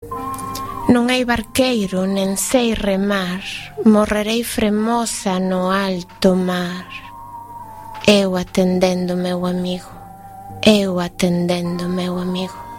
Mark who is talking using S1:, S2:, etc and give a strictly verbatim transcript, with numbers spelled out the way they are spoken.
S1: Non hai barqueiro, nen sei remar, morrerei fremosa no alto mar. Eu atendendo, meu amigo, eu atendendo, meu amigo.